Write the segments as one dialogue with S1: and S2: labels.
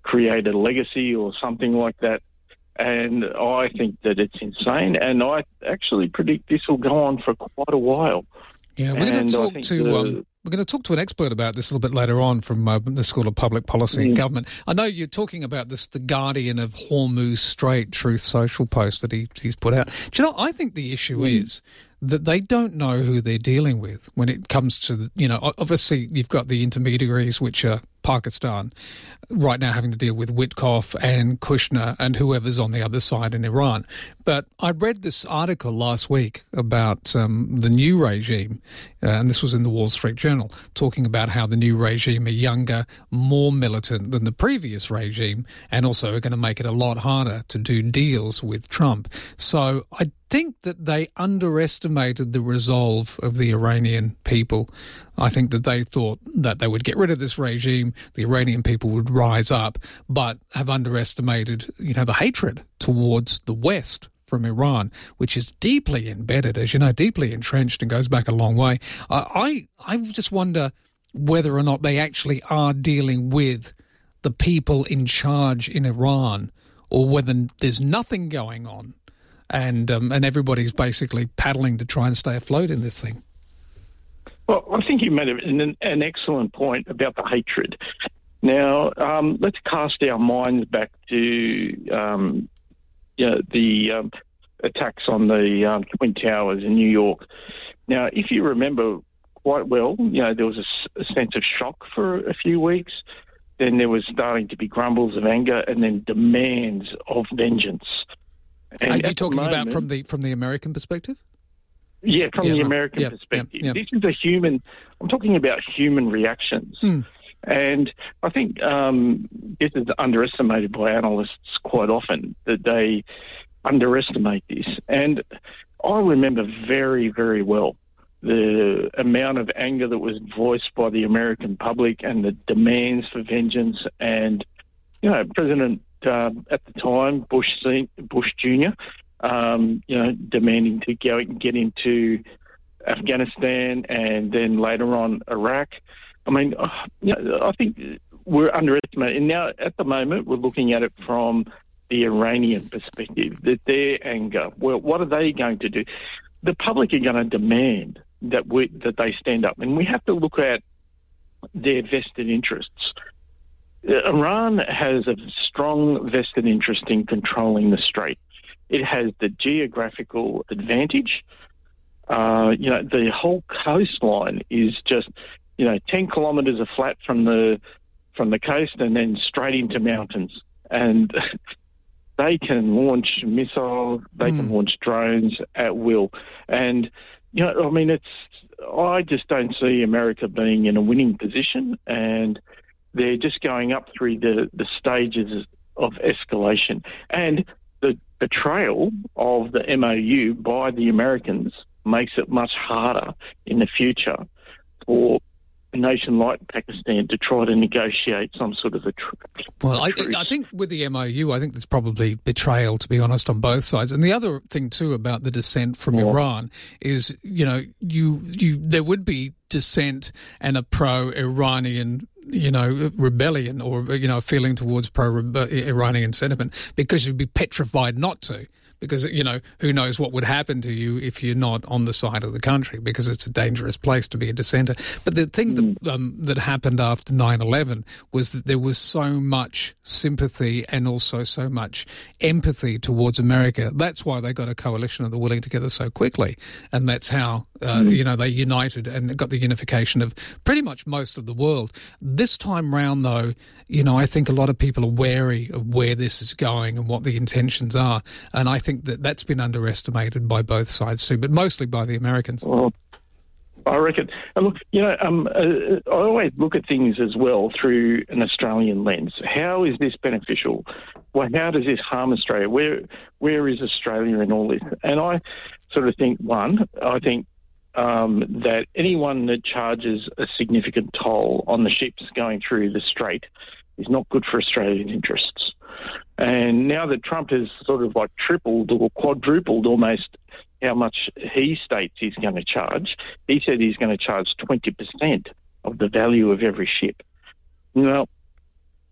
S1: create a legacy or something like that. And I think that it's insane. And I actually predict this will go on for quite a while.
S2: Yeah, we're going to talk to an expert about this a little bit later on from the School of Public Policy and Government. I know you're talking about this, the Guardian of Hormuz Strait Truth Social post that he's put out. Do you know, I think the issue is that they don't know who they're dealing with when it comes to, obviously you've got the intermediaries, which are Pakistan, right now having to deal with Witkoff and Kushner and whoever's on the other side in Iran. But I read this article last week about the new regime, and this was in the Wall Street Journal, talking about how the new regime are younger, more militant than the previous regime, and also are going to make it a lot harder to do deals with Trump. So I think that they underestimated the resolve of the Iranian people. I think that they thought that they would get rid of this regime, the Iranian people would rise up, but have underestimated, the hatred towards the West from Iran, which is deeply embedded, as you know, deeply entrenched and goes back a long way. I just wonder whether or not they actually are dealing with the people in charge in Iran, or whether there's nothing going on and everybody's basically paddling to try and stay afloat in this thing.
S1: Well, I think you made an excellent point about the hatred. Now, let's cast our minds back to the attacks on the Twin Towers in New York. Now, if you remember quite well, there was a sense of shock for a few weeks. Then there was starting to be grumbles of anger, and then demands of vengeance.
S2: And are you talking about from the American perspective?
S1: Yeah, from the American perspective.
S2: Yeah.
S1: This is I'm talking about human reactions. And I think this is underestimated by analysts quite often, that they underestimate this. And I remember very, very well the amount of anger that was voiced by the American public and the demands for vengeance. And, President at the time, Bush Jr., demanding to get into Afghanistan and then later on Iraq. I mean, I think we're underestimating. And now, at the moment, we're looking at it from the Iranian perspective, that their anger, well, what are they going to do? The public are going to demand that they stand up. And we have to look at their vested interests. Iran has a strong vested interest in controlling the strait. It has the geographical advantage. The whole coastline is just, 10 kilometres of flat from the coast and then straight into mountains. And they can launch missiles, they can launch drones at will. And, I just don't see America being in a winning position, and they're just going up through the stages of escalation. And the betrayal of the MOU by the Americans makes it much harder in the future for a nation like Pakistan to try to negotiate some sort of a truce.
S2: Well, I think with the MOU, I think there's probably betrayal, to be honest, on both sides. And the other thing, too, about the dissent from Iran is, there would be dissent and a pro-Iranian rebellion or, a feeling towards pro-Iranian sentiment, because you'd be petrified not to. Because, who knows what would happen to you if you're not on the side of the country, because it's a dangerous place to be a dissenter. But the thing that happened after 9/11 was that there was so much sympathy and also so much empathy towards America. That's why they got a coalition of the willing together so quickly. And that's how, they united and got the unification of pretty much most of the world. This time round, though, I think a lot of people are wary of where this is going and what the intentions are. And I think that that's been underestimated by both sides too, but mostly by the Americans.
S1: Well, I reckon. And look, I always look at things as well through an Australian lens. How is this beneficial? Well, how does this harm Australia? Where is Australia in all this? And I sort of think, that anyone that charges a significant toll on the ships going through the strait is not good for Australian interests. And now that Trump has sort of like tripled or quadrupled almost how much he states he's going to charge, he said he's going to charge 20% of the value of every ship. Now,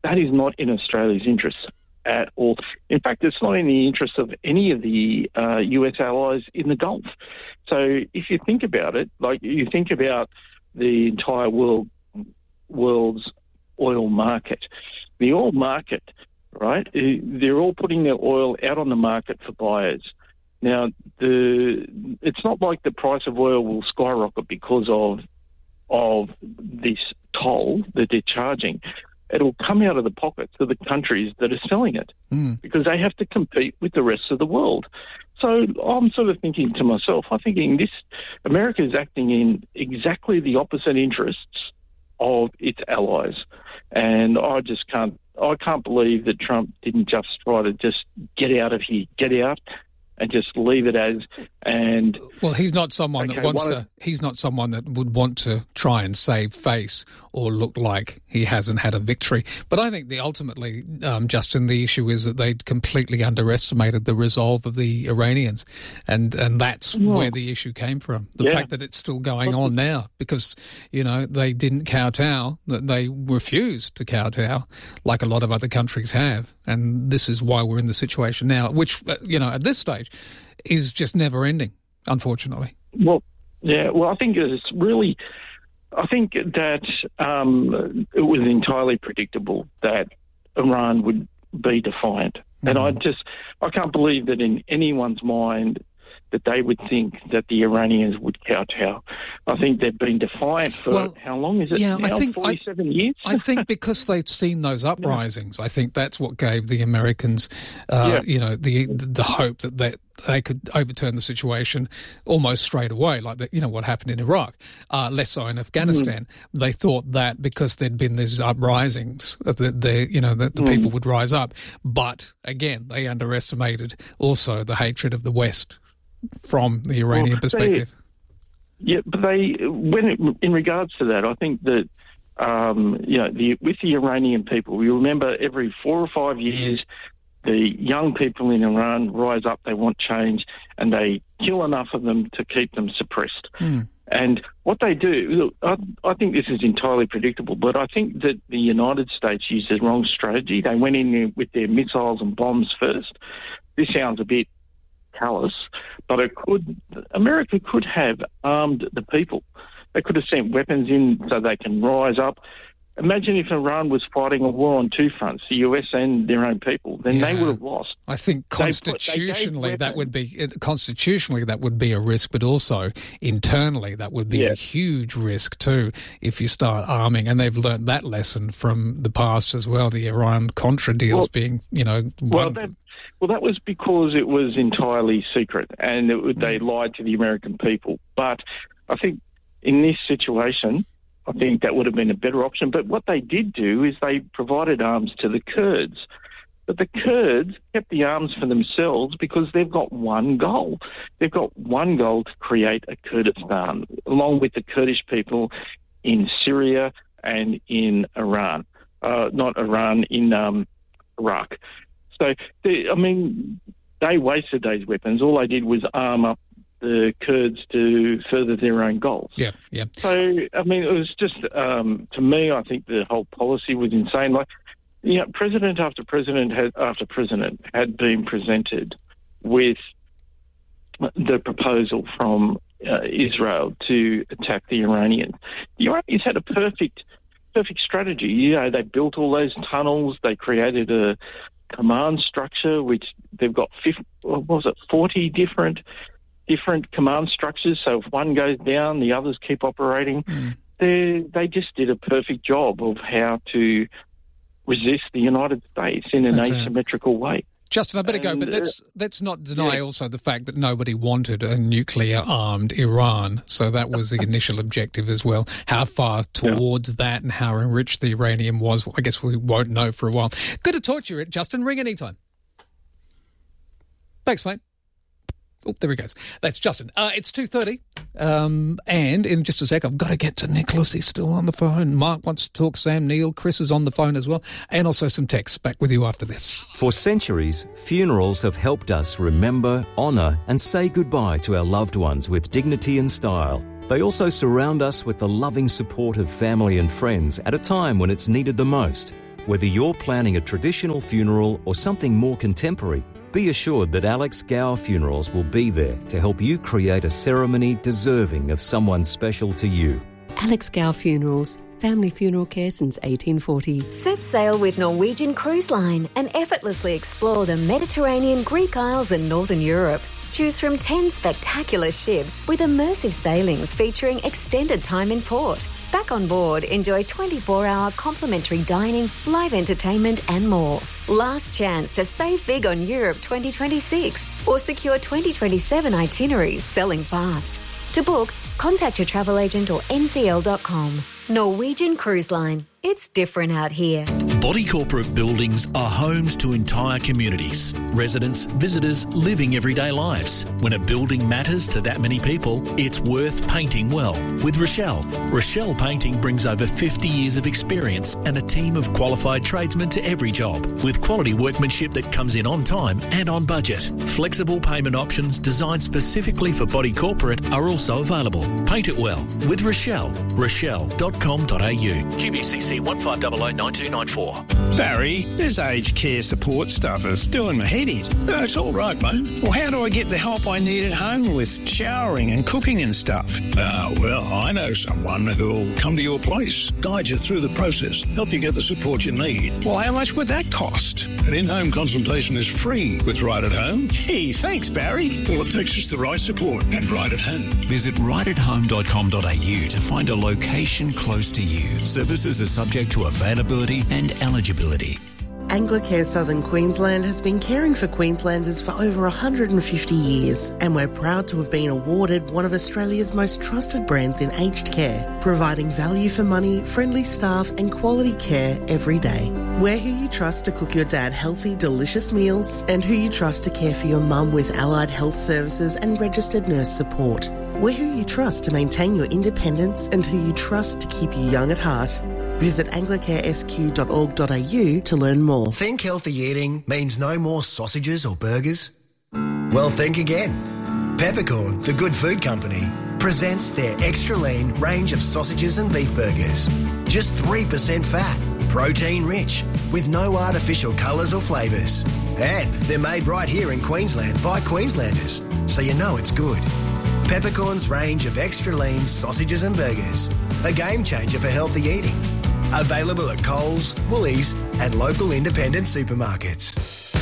S1: that is not in Australia's interests at all. In fact, it's not in the interest of any of the US allies in the Gulf. So if you think about it, like you think about the entire world's oil market. The oil market, right, they're all putting their oil out on the market for buyers. Now, it's not like the price of oil will skyrocket because of this toll that they're charging. It'll come out of the pockets of the countries that are selling it because they have to compete with the rest of the world. So I'm sort of thinking to myself, America is acting in exactly the opposite interests of its allies. And I can't believe that Trump didn't just try to just get out of here, get out and just leave it as. And
S2: well, he's not someone that wants to. He's not someone that would want to try and save face or look like he hasn't had a victory. But I think ultimately, Justin, the issue is that they completely underestimated the resolve of the Iranians, and that's where the issue came from. The fact that it's still going on now because they didn't kowtow, that they refused to kowtow, like a lot of other countries have, and this is why we're in the situation now, which at this stage is just never ending, unfortunately.
S1: Well, I think it's really. I think that it was entirely predictable that Iran would be defiant, and I can't believe that in anyone's mind that they would think that the Iranians would kowtow. I think they've been defiant for how long is it now? 47 years?
S2: I think because they'd seen those uprisings. I think that's what gave the Americans, the hope that they could overturn the situation almost straight away, like what happened in Iraq, less so in Afghanistan. They thought that because there'd been these uprisings, that the people would rise up. But again, they underestimated also the hatred of the West from the Iranian perspective.
S1: But in regards to that, I think that with the Iranian people, we remember every 4 or 5 years, the young people in Iran rise up, they want change, and they kill enough of them to keep them suppressed. And what they do, I think this is entirely predictable, but I think that the United States used the wrong strategy. They went in there with their missiles and bombs first. This sounds a bit callous, but America could have armed the people. They could have sent weapons in so they can rise up. Imagine if Iran was fighting a war on two fronts, the US and their own people, then they would have lost.
S2: I think constitutionally that would be a risk, but also internally that would be a huge risk too if you start arming. And they've learned that lesson from the past as well, the Iran-Contra deals being,
S1: Well, that was because it was entirely secret and they lied to the American people. But I think in this situation, I think that would have been a better option. But what they did do is they provided arms to the Kurds. But the Kurds kept the arms for themselves because they've got one goal. They've got one goal to create a Kurdistan, along with the Kurdish people in Syria and in Iran. In Iraq. So, they wasted those weapons. All they did was arm up the Kurds to further their own goals.
S2: Yeah.
S1: So, it was just, to me, I think the whole policy was insane. President after president had been presented with the proposal from Israel to attack the Iranians. The Iranians had a perfect strategy. They built all those tunnels. They created a command structure, which they've got 40 different command structures. So if one goes down, the others keep operating. They just did a perfect job of how to resist the United States in an asymmetrical way.
S2: Justin, I better go, but let's not deny also the fact that nobody wanted a nuclear-armed Iran, so that was the initial objective as well. How far towards that and how enriched the uranium was, I guess we won't know for a while. Good to talk to you, Justin. Ring anytime. Thanks, mate. Oh, there he goes. That's Justin. It's 2:30, and in just a sec, I've got to get to Nicholas. He's still on the phone. Mark wants to talk. Sam Neill. Chris is on the phone as well, and also some texts. Back with you after this.
S3: For centuries, funerals have helped us remember, honour and say goodbye to our loved ones with dignity and style. They also surround us with the loving support of family and friends at a time when it's needed the most. Whether you're planning a traditional funeral or something more contemporary, be assured that Alex Gower Funerals will be there to help you create a ceremony deserving of someone special to you.
S4: Alex Gower Funerals, family funeral care since 1840.
S5: Set sail with Norwegian Cruise Line and effortlessly explore the Mediterranean, Greek Isles and Northern Europe. Choose from 10 spectacular ships with immersive sailings featuring extended time in port. Back on board, enjoy 24-hour complimentary dining, live entertainment and more. Last chance to save big on Europe 2026 or secure 2027 itineraries selling fast. To book, contact your travel agent or ncl.com. Norwegian Cruise Line. It's different out here.
S6: Body corporate buildings are homes to entire communities. Residents, visitors, living everyday lives. When a building matters to that many people, it's worth painting well. With Rochelle. Rochelle Painting brings over 50 years of experience and a team of qualified tradesmen to every job, with quality workmanship that comes in on time and on budget. Flexible payment options designed specifically for body corporate are also available. Paint it well with Rochelle. Rochelle.com.au. QBCC 15009294.
S7: Barry, this aged care support stuff is doing my head in. No, it's all right, mate. Well, how do I get the help I need at home with showering and cooking and stuff?
S8: Well, I know someone who'll come to your place, guide you through the process, help you get the support you need.
S7: Well, how much would that cost?
S8: An in-home consultation is free with Right at Home.
S7: Gee, thanks, Barry.
S8: All it takes is the right support and Right at Home.
S9: Visit rightathome.com.au to find a location close to you. Services are subject to availability and eligibility.
S10: Anglicare Southern Queensland has been caring for Queenslanders for over 150 years, and we're proud to have been awarded one of Australia's most trusted brands in aged care, providing value for money, friendly staff and quality care every day. We're who you trust to cook your dad healthy, delicious meals, and who you trust to care for your mum with allied health services and registered nurse support. We're who you trust to maintain your independence and who you trust to keep you young at heart. Visit anglicaresq.org.au to learn more.
S11: Think healthy eating means no more sausages or burgers? Well, think again. Peppercorn, the good food company, presents their extra lean range of sausages and beef burgers. Just 3% fat, protein rich, with no artificial colours or flavours. And they're made right here in Queensland by Queenslanders, so you know it's good. Peppercorn's range of extra lean sausages and burgers. A game changer for healthy eating. Available at Coles, Woolies and local independent supermarkets.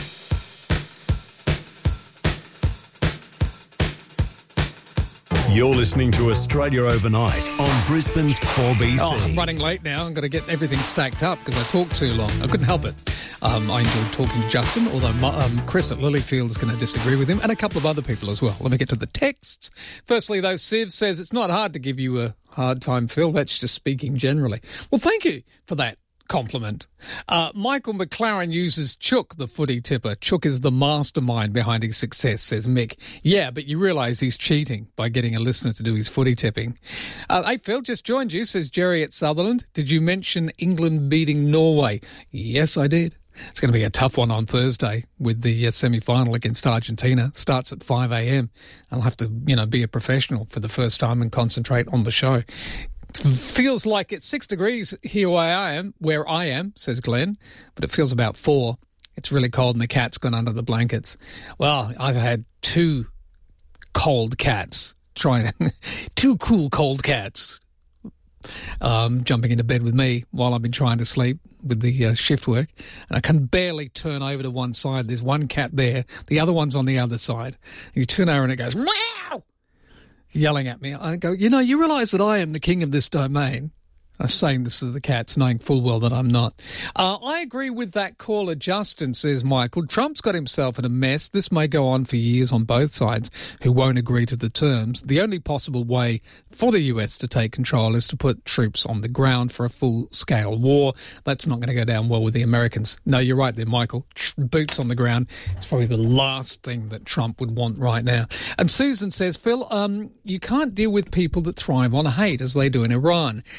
S12: You're listening to Australia Overnight on Brisbane's 4BC.
S2: Oh, I'm running late now. I'm going to get everything stacked up because I talked too long. I couldn't help it. I enjoyed talking to Justin, although Chris at Lilyfield is going to disagree with him, and a couple of other people as well. Let me get to the texts. Firstly, though, Siv says it's not hard to give you a hard time, Phil. That's just speaking generally. Well, thank you for that compliment. Michael McLaren uses Chook, the footy tipper. Chook is the mastermind behind his success, says Mick. Yeah, but you realise he's cheating by getting a listener to do his footy tipping. Hey, Phil, just joined you, says Jerry at Sutherland. Did you mention England beating Norway? Yes, I did. It's going to be a tough one on Thursday with the semi-final against Argentina. Starts at 5 a.m. I'll have to, be a professional for the first time and concentrate on the show. It feels like it's 6 degrees here where I am, says Glenn, but it feels about 4. It's really cold and the cat's gone under the blankets. Well, I've had 2 cold cats two cool cold cats jumping into bed with me while I've been trying to sleep with the shift work, and I can barely turn over to one side. There's one cat there, the other one's on the other side. You turn over and it goes, meow, yelling at me. I go, you realise that I am the king of this domain. I'm saying this to the cats, knowing full well that I'm not. I agree with that caller, Justin, says Michael. Trump's got himself in a mess. This may go on for years on both sides who won't agree to the terms. The only possible way for the US to take control is to put troops on the ground for a full-scale war. That's not going to go down well with the Americans. No, you're right there, Michael. Boots on the ground is probably the last thing that Trump would want right now. And Susan says, Phil, you can't deal with people that thrive on hate as they do in Iran. They don't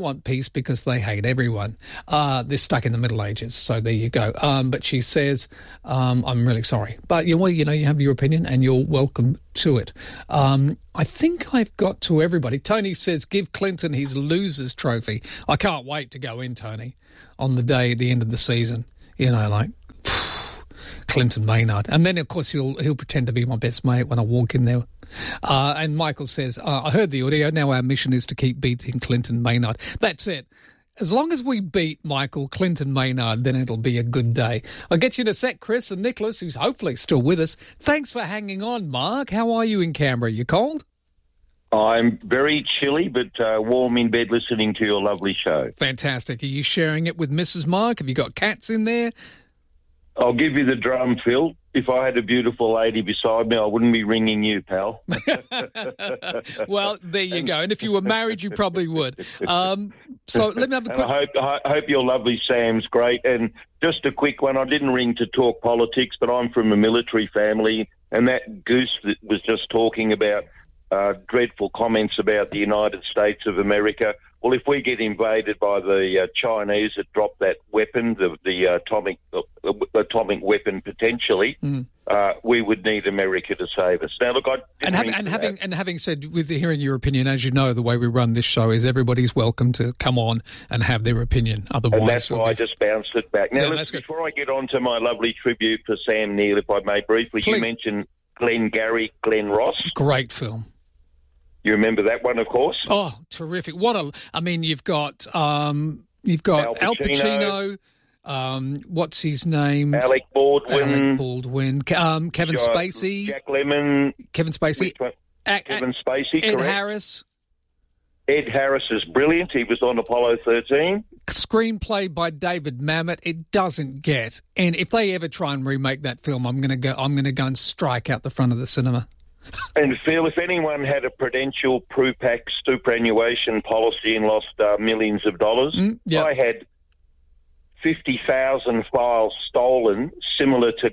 S2: want peace because they hate everyone. They're stuck in the Middle Ages, so there you go. But she says, I'm really sorry. But, you have your opinion and you're welcome to it. I think I've got to everybody. Tony says, give Clinton his loser's trophy. I can't wait to go in, Tony, on the day at the end of the season. Clinton Maynard. And then, of course, he'll pretend to be my best mate when I walk in there. And Michael says, I heard the audio. Now our mission is to keep beating Clinton Maynard. That's it. As long as we beat Michael Clinton Maynard, then it'll be a good day. I'll get you in a sec, Chris and Nicholas, who's hopefully still with us. Thanks for hanging on, Mark. How are you in Canberra? You cold?
S13: I'm very chilly, but warm in bed listening to your lovely show.
S2: Fantastic. Are you sharing it with Mrs. Mark? Have you got cats in there?
S13: I'll give you the drum, Phil. If I had a beautiful lady beside me, I wouldn't be ringing you, pal.
S2: Well, there you go. And if you were married, you probably would. So let me have a quick...
S13: I hope your lovely Sam's great. And just a quick one. I didn't ring to talk politics, but I'm from a military family, and that goose that was just talking about dreadful comments about the United States of America. Well, if we get invaded by the Chinese that drop that weapon, the atomic weapon potentially, we would need America to save us. Now, look,
S2: having said, with hearing your opinion, as you know, the way we run this show is everybody's welcome to come on and have their opinion. Otherwise,
S13: and that's why I just bounced it back. Now, before I get on to my lovely tribute for Sam Neill, if I may briefly, you mentioned Glenn Ross.
S2: Great film.
S13: You remember that one, of course?
S2: Oh, terrific! You've got Al Pacino. What's his name?
S13: Alec
S2: Baldwin. Kevin Spacey.
S13: Jack Lemmon.
S2: Kevin Spacey.
S13: Kevin Spacey.
S2: Ed
S13: correct.
S2: Harris.
S13: Ed Harris is brilliant. He was on Apollo 13.
S2: Screenplay by David Mamet. It doesn't get. And if they ever try and remake that film, I'm going to go and strike out the front of the cinema.
S13: And Phil, if anyone had a Prudential Prupac superannuation policy and lost millions of dollars, I had 50,000 files stolen, similar to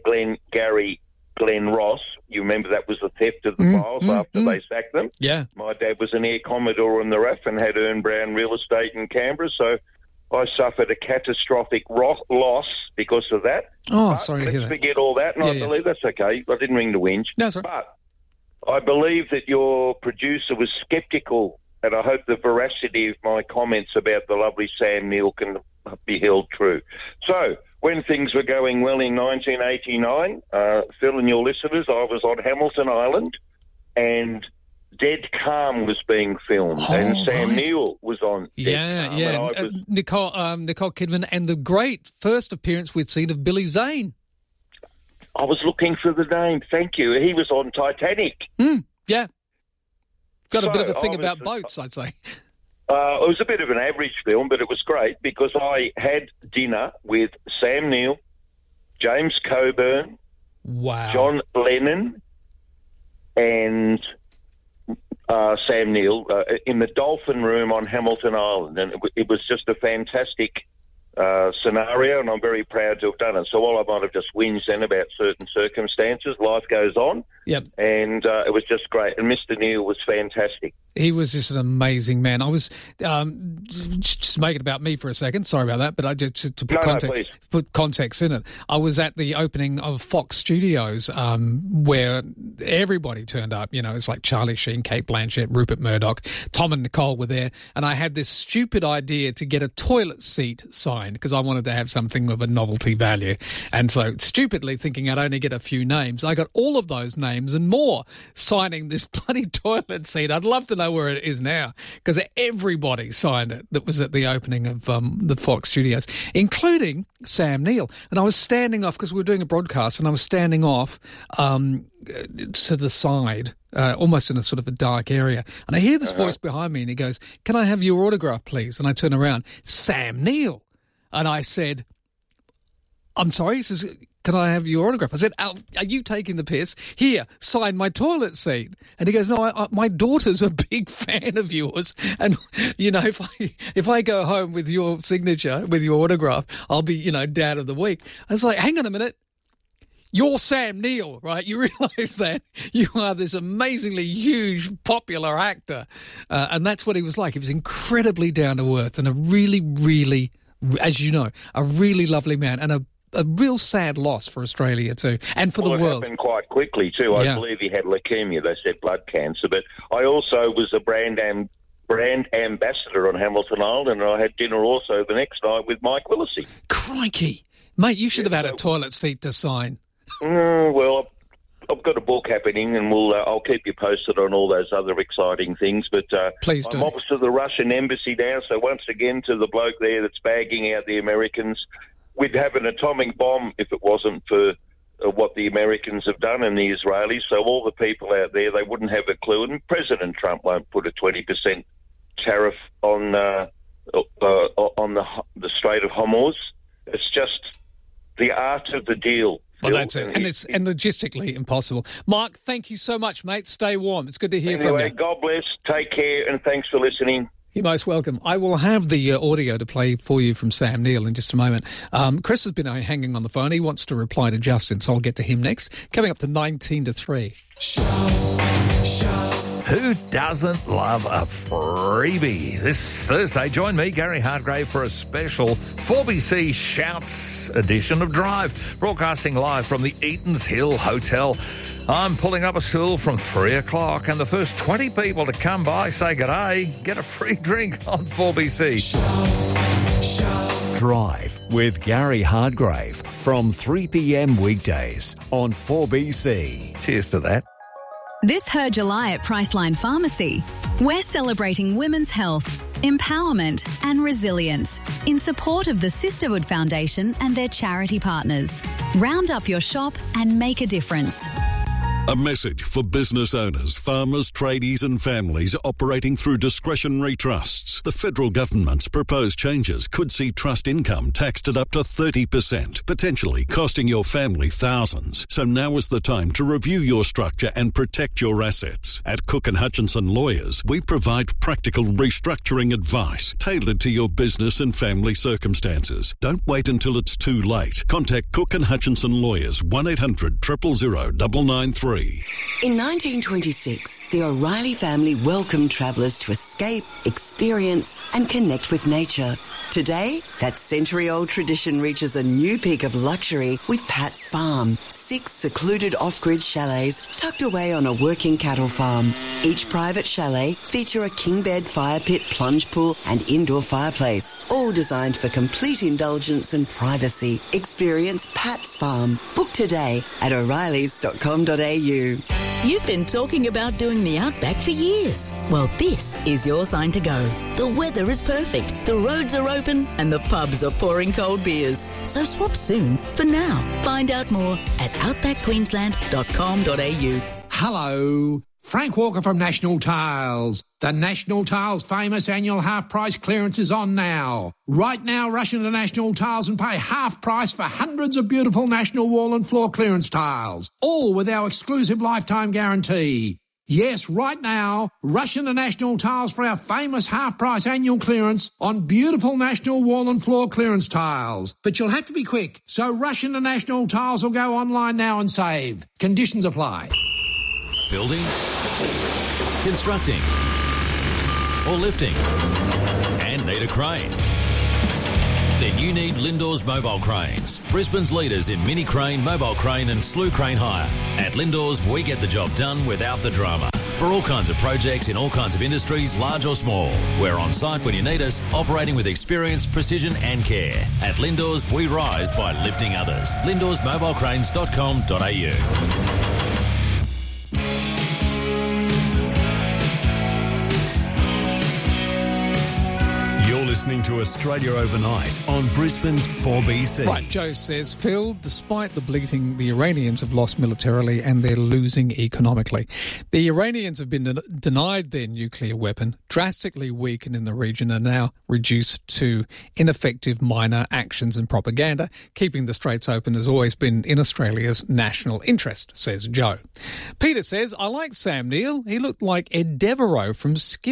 S13: Glenn Ross. You remember that was the theft of the files after they sacked them?
S2: Yeah.
S13: My dad was an Air Commodore on the RAF and had Ern Brown real estate in Canberra, so I suffered a catastrophic loss because of that.
S2: Oh, sorry to hear that.
S13: Let's forget all that, and I believe that's okay. I didn't ring to whinge.
S2: No, sir.
S13: But I believe that your producer was sceptical, and I hope the veracity of my comments about the lovely Sam Neill can be held true. So, when things were going well in 1989, Phil and your listeners, I was on Hamilton Island, and Dead Calm was being filmed, and Sam Neill was on Dead Calm.
S2: Nicole Kidman, and the great first appearance we'd seen of Billy Zane.
S13: I was looking for the name. Thank you. He was on Titanic.
S2: Yeah. Got a bit of a thing about boats, I'd say.
S13: It was a bit of an average film, but it was great because I had dinner with Sam Neill, James Coburn, John Lennon, and Sam Neill in the Dolphin Room on Hamilton Island. And it was just a fantastic scenario, and I'm very proud to have done it. So while I might have just whinged then about certain circumstances, life goes on.
S2: Yep.
S13: And it was just great. And Mr. Neill was fantastic.
S2: He was just an amazing man. I was just make it about me for a second. Sorry about that, but I just to put context in it. I was at the opening of Fox Studios, where everybody turned up. You know, it's like Charlie Sheen, Cate Blanchett, Rupert Murdoch, Tom and Nicole were there, and I had this stupid idea to get a toilet seat signed because I wanted to have something of a novelty value. And so, stupidly thinking I'd only get a few names, I got all of those names and more signing this bloody toilet seat. I'd love to know where it is now because everybody signed it that was at the opening of the Fox Studios, including Sam Neill. And I was standing off because we were doing a broadcast, and I was standing off to the side, almost in a sort of a dark area. And I hear this voice behind me, and he goes, "Can I have your autograph, please?" And I turn around, Sam Neill. And I said, "I'm sorry?" He says, "Can I have your autograph?" I said, "Are you taking the piss? Here, sign my toilet seat." And he goes, "No, my daughter's a big fan of yours. And, you know, if I go home with your signature, with your autograph, I'll be, you know, Dad of the Week." I was like, hang on a minute. You're Sam Neill, right? You realise that you are this amazingly huge, popular actor. And that's what he was like. He was incredibly down to earth and a really, really, as you know, a really lovely man and a real sad loss for Australia too and for the world.
S13: It happened quite quickly too. I believe he had leukemia. They said blood cancer. But I also was a brand ambassador on Hamilton Island, and I had dinner also the next night with Mike Willesee.
S2: Crikey. Mate, you should have had a toilet seat to sign.
S13: Well, I've got a book happening, and I'll keep you posted on all those other exciting things. But
S2: please do.
S13: I'm opposite the Russian embassy now, so once again to the bloke there that's bagging out the Americans, we'd have an atomic bomb if it wasn't for what the Americans have done and the Israelis. So all the people out there, they wouldn't have a clue. And President Trump won't put a 20% tariff on the Strait of Hormuz. It's just the art of the deal.
S2: Well, that's it. And logistically impossible. Mark, thank you so much, mate. Stay warm. It's good to hear from you.
S13: God bless. Take care, and thanks for listening.
S2: You're most welcome. I will have the audio to play for you from Sam Neill in just a moment. Chris has been hanging on the phone. He wants to reply to Justin, so I'll get to him next. Coming up to 19 to 3.
S14: Who doesn't love a freebie? This Thursday, join me, Gary Hardgrave, for a special 4BC Shouts edition of Drive, broadcasting live from the Eatons Hill Hotel. I'm pulling up a stool from 3 o'clock, and the first 20 people to come by, say g'day, get a free drink on 4BC.
S12: Drive with Gary Hardgrave from 3 p.m. weekdays on 4BC.
S14: Cheers to that.
S15: This Her July at Priceline Pharmacy, we're celebrating women's health, empowerment and resilience in support of the Sisterhood Foundation and their charity partners. Round up your shop and make a difference.
S16: A message for business owners, farmers, tradies and families operating through discretionary trusts. The federal government's proposed changes could see trust income taxed at up to 30%, potentially costing your family thousands. So now is the time to review your structure and protect your assets. At Cook & Hutchinson Lawyers, we provide practical restructuring advice tailored to your business and family circumstances. Don't wait until it's too late. Contact Cook & Hutchinson Lawyers, 1-800-000-993.
S17: In 1926, the O'Reilly family welcomed travellers to escape, experience and connect with nature. Today, that century-old tradition reaches a new peak of luxury with Pat's Farm, 6 secluded off-grid chalets tucked away on a working cattle farm. Each private chalet feature a king bed, fire pit, plunge pool and indoor fireplace, all designed for complete indulgence and privacy. Experience Pat's Farm. Book today at o'reillys.com.au.
S18: You've been talking about doing the Outback for years. Well, this is your sign to go. The weather is perfect, the roads are open, and the pubs are pouring cold beers. So swap soon for now. Find out more at outbackqueensland.com.au.
S19: Hello, Frank Walker from National Tiles. The National Tiles famous annual half-price clearance is on now. Right now, rush into National Tiles and pay half price for hundreds of beautiful National wall and floor clearance tiles, all with our exclusive lifetime guarantee. Yes, right now, rush into National Tiles for our famous half-price annual clearance on beautiful National wall and floor clearance tiles. But you'll have to be quick, so rush into National Tiles or go online now and save. Conditions apply.
S9: Building, constructing, or lifting, and need a crane? Then you need Lindor's Mobile Cranes, Brisbane's leaders in mini crane, mobile crane and slew crane hire. At Lindor's, we get the job done without the drama. For all kinds of projects in all kinds of industries, large or small. We're on site when you need us, operating with experience, precision and care. At Lindor's, we rise by lifting others. Lindor'sMobilecranes.com.au.
S12: Listening to Australia Overnight on Brisbane's 4BC.
S2: Right, Joe says, Phil, despite the bleating, the Iranians have lost militarily and they're losing economically. The Iranians have been denied their nuclear weapon, drastically weakened in the region, and now reduced to ineffective minor actions and propaganda. Keeping the Straits open has always been in Australia's national interest, says Joe. Peter says, I like Sam Neill. He looked like Ed Devereaux from Skippy.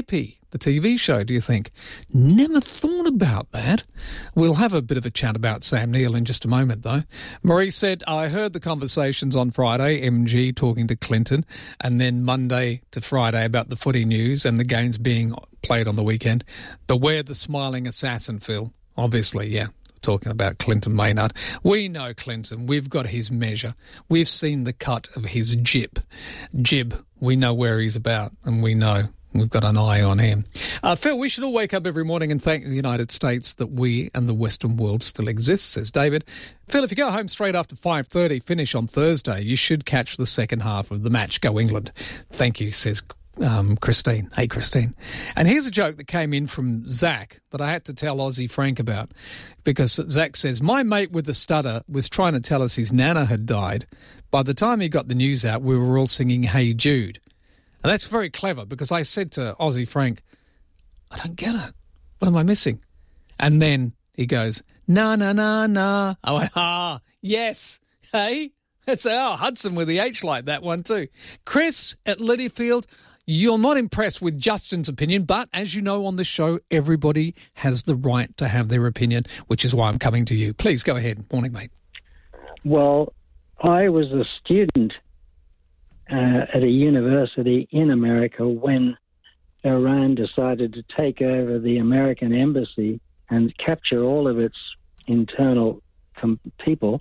S2: the TV show, do you think? Never thought about that. We'll have a bit of a chat about Sam Neill in just a moment, though. Marie said, I heard the conversations on Friday, MG talking to Clinton, and then Monday to Friday about the footy news and the games being played on the weekend. Beware the smiling assassin, Phil. Obviously, yeah. Talking about Clinton Maynard. We know Clinton. We've got his measure. We've seen the cut of his jib. We know where he's about, and we know we've got an eye on him. Phil, we should all wake up every morning and thank the United States that we and the Western world still exist, says David. Phil, if you go home straight after 5:30, finish on Thursday, you should catch the second half of the match. Go England. Thank you, says Christine. Hey, Christine. And here's a joke that came in from Zach that I had to tell Aussie Frank about, because Zach says, my mate with the stutter was trying to tell us his nana had died. By the time he got the news out, we were all singing Hey Jude. And that's very clever, because I said to Aussie Frank, I don't get it. What am I missing? And then he goes, na, na, na, na. I went, yes. Hey, that's Hudson with the H like that one too. Chris at Littlefield, you're not impressed with Justin's opinion, but as you know on this show, everybody has the right to have their opinion, which is why I'm coming to you. Please go ahead. Morning, mate.
S20: Well, I was a student at a university in America when Iran decided to take over the American embassy and capture all of its internal people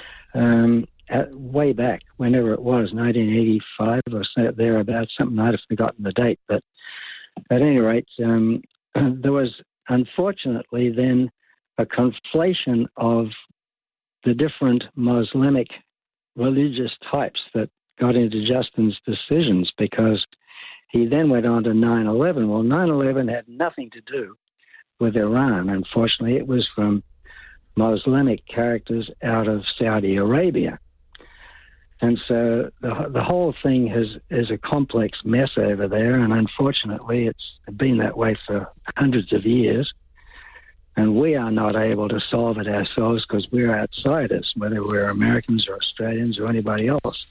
S20: way back, whenever it was, 1985 or so, thereabouts, something I'd have forgotten the date. But at any rate, there was unfortunately then a conflation of the different Muslimic religious types that got into Justin's decisions, because he then went on to 9/11. Well, 9/11 had nothing to do with Iran. Unfortunately, it was from Muslimic characters out of Saudi Arabia. And so the whole thing is a complex mess over there, and unfortunately it's been that way for hundreds of years. And we are not able to solve it ourselves because we're outsiders, whether we're Americans or Australians or anybody else.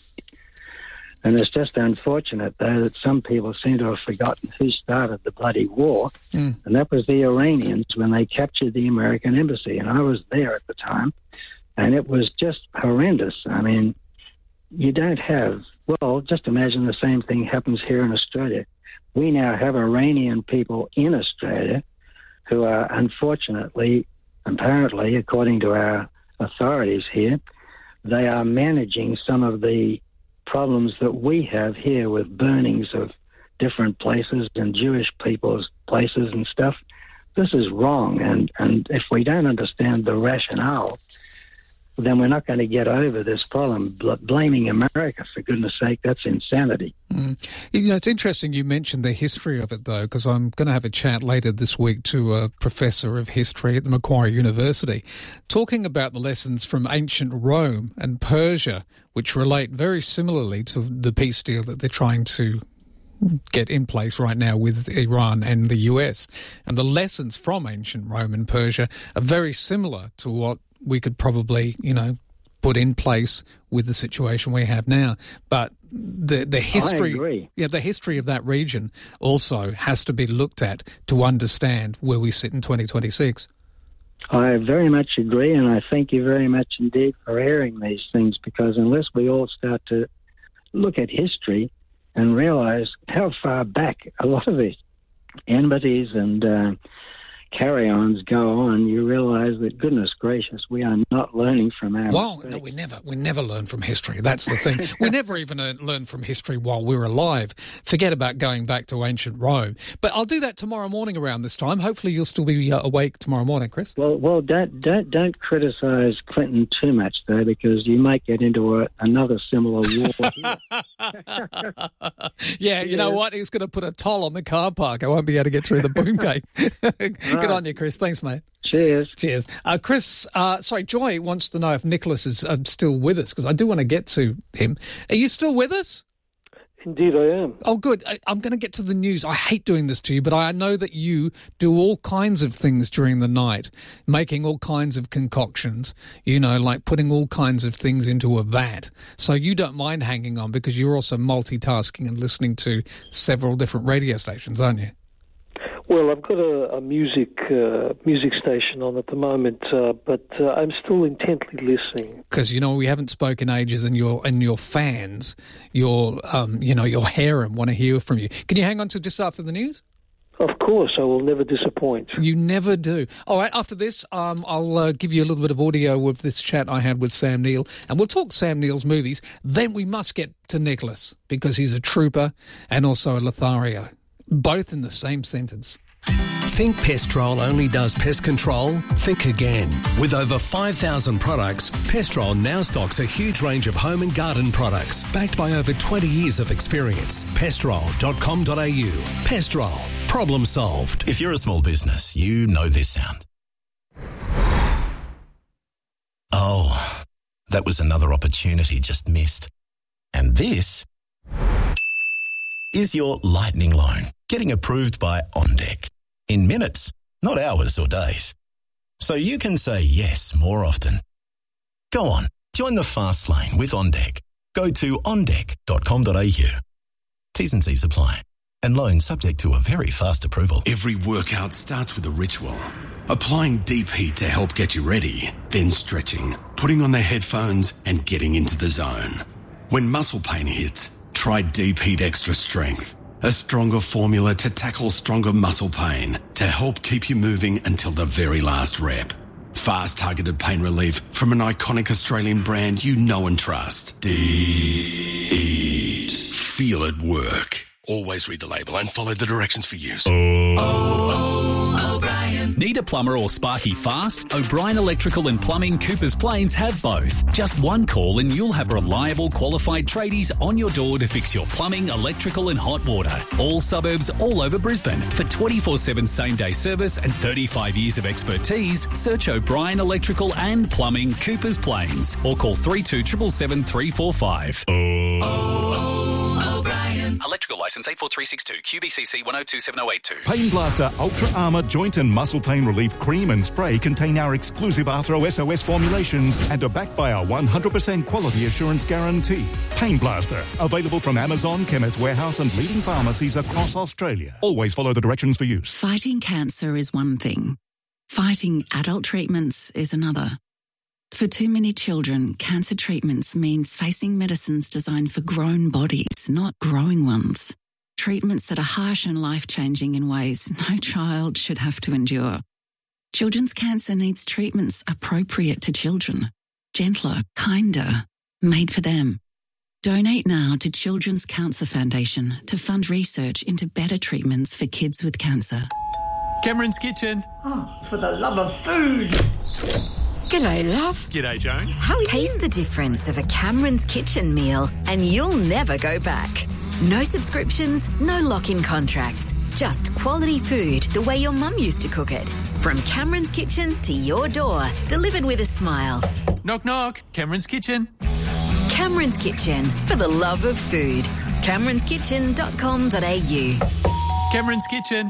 S20: And it's just unfortunate, though, that some people seem to have forgotten who started the bloody war, and that was the Iranians when they captured the American embassy. And I was there at the time, and it was just horrendous. I mean, you don't have, well, just imagine the same thing happens here in Australia. We now have Iranian people in Australia who are unfortunately, apparently, according to our authorities here, they are managing some of the problems that we have here with burnings of different places and Jewish people's places and stuff. This is wrong, and if we don't understand the rationale, then we're not going to get over this problem. Blaming America, for goodness sake, that's insanity. You
S2: know, it's interesting you mentioned the history of it, though, because I'm going to have a chat later this week to a professor of history at the Macquarie University, talking about the lessons from ancient Rome and Persia, which relate very similarly to the peace deal that they're trying to get in place right now with Iran and the US. And the lessons from ancient Rome and Persia are very similar to what we could probably, put in place with the situation we have now. But the history,
S20: I agree.
S2: Yeah, the history of that region also has to be looked at to understand where we sit in 2026.
S20: I very much agree, and I thank you very much indeed for airing these things, because unless we all start to look at history and realize how far back a lot of these enmities and carry-ons go on, you realise that, goodness gracious, we are not learning from our mistakes.
S2: No, we never learn from history. That's the thing. We never even learn from history while we're alive. Forget about going back to ancient Rome. But I'll do that tomorrow morning around this time. Hopefully you'll still be awake tomorrow morning, Chris.
S20: Well, don't criticise Clinton too much, though, because you might get into another similar war here.
S2: Yeah, you know what? He's going to put a toll on the car park. I won't be able to get through the boom gate. Good on you, Chris. Thanks, mate.
S20: Cheers.
S2: Chris, Joy wants to know if Nicholas is still with us, because I do want to get to him. Are you still with us?
S21: Indeed, I am.
S2: Oh, good. I'm going to get to the news. I hate doing this to you, but I know that you do all kinds of things during the night, making all kinds of concoctions, like putting all kinds of things into a vat. So you don't mind hanging on because you're also multitasking and listening to several different radio stations, aren't you?
S21: Well, I've got a music station on at the moment, but I'm still intently listening.
S2: Because we haven't spoken ages, and your fans, your harem want to hear from you. Can you hang on till just after the news?
S21: Of course, I will never disappoint.
S2: You never do. All right, after this, I'll give you a little bit of audio of this chat I had with Sam Neill, and we'll talk Sam Neill's movies. Then we must get to Nicholas, because he's a trooper and also a Lothario, both in the same sentence.
S1: Think Pestrol only does pest control? Think again. With over 5,000 products, Pestrol now stocks a huge range of home and garden products, backed by over 20 years of experience. Pestrol.com.au. Pestrol. Problem solved.
S22: If you're a small business, you know this sound. Oh, that was another opportunity just missed. And this is your lightning loan, getting approved by OnDeck. In minutes, not hours or days. So you can say yes more often. Go on, join the fast lane with OnDeck. Go to ondeck.com.au. T's and C's apply. And loan subject to a very fast approval.
S23: Every workout starts with a ritual. Applying deep heat to help get you ready, then stretching, putting on the headphones and getting into the zone. When muscle pain hits, try Deep Heat Extra Strength. A stronger formula to tackle stronger muscle pain to help keep you moving until the very last rep. Fast targeted pain relief from an iconic Australian brand you know and trust. Deep Heat. Feel it work. Always read the label and follow the directions for use.
S24: O'Brien. Need a plumber or sparky fast? O'Brien Electrical and Plumbing Coopers Plains have both. Just one call and you'll have reliable, qualified tradies on your door to fix your plumbing, electrical and hot water. All suburbs, all over Brisbane. For 24/7 same-day service and 35 years of expertise, search O'Brien Electrical and Plumbing Coopers Plains or call 3277 345. O'Brien. Electrical licence 84362 QBCC 1027082.
S25: Pain Blaster Ultra Armour Joint and Muscle Pain Relief Cream and Spray contain our exclusive Arthro SOS formulations and are backed by our 100% quality assurance guarantee. Pain Blaster, available from Amazon, Chemist Warehouse and leading pharmacies across Australia. Always follow the directions for use.
S26: Fighting cancer is one thing. Fighting adult treatments is another. For too many children, cancer treatments means facing medicines designed for grown bodies, not growing ones. Treatments that are harsh and life-changing in ways no child should have to endure. Children's cancer needs treatments appropriate to children, gentler, kinder, made for them. Donate now to Children's Cancer Foundation to fund research into better treatments for kids with cancer.
S27: Cameron's Kitchen.
S28: Oh, for the love of food.
S27: G'day, love. G'day, Joan.
S28: How are you?
S5: Taste the difference of a Cameron's Kitchen meal and you'll never go back. No subscriptions, no lock-in contracts. Just quality food the way your mum used to cook it. From Cameron's Kitchen to your door, delivered with a smile.
S27: Knock, knock. Cameron's Kitchen.
S5: Cameron's Kitchen, for the love of food. CameronsKitchen.com.au.
S27: Cameron's Kitchen.